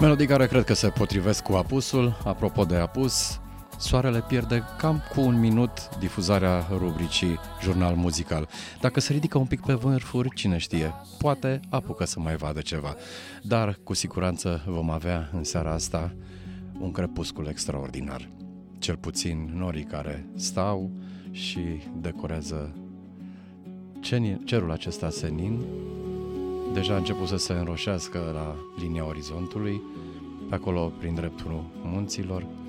Melodii care cred că se potrivesc cu apusul. Apropo de apus, soarele pierde cam cu un minut difuzarea rubricii Jurnal Muzical. Dacă se ridică un pic pe vârfuri, cine știe, poate apucă să mai vadă ceva. Dar cu siguranță vom avea în seara asta un crepuscul extraordinar. Cel puțin norii care stau și decorează cerul acesta senin. Deja a început să se înroșească la linia orizontului, pe acolo prin dreptul munților.